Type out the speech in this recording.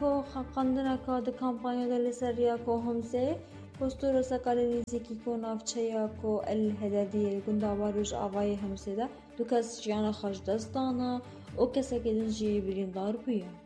کو خاقندنا کا د کمپانیا د لسریا کو همزه پستور سکالریزی کی کو نافچیا کو الهدادی گنداواروش آوای همزه دا دو کس جیان خش دستانا او کسی که دنجی بریندار بیا